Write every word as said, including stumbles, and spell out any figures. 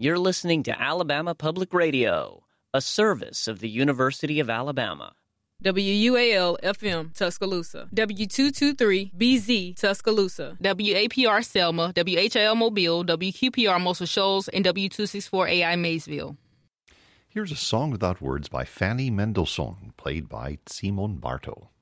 You're listening to Alabama Public Radio, a service of the University of Alabama. W U A L F M Tuscaloosa, W two twenty-three B Z Tuscaloosa, W A P R Selma, W H L Mobile, W Q P R Muscle Shoals, and W two sixty-four A I Maysville. Here's a song without words by Fanny Mendelssohn, played by Simon Bartow.